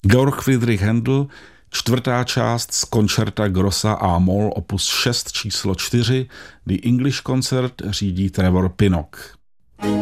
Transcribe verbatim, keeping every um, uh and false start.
Georg Friedrich Händel, čtvrtá část z koncerta Grossa A-moll opus šest číslo čtyři, The English Concert, řídí Trevor Pinnock.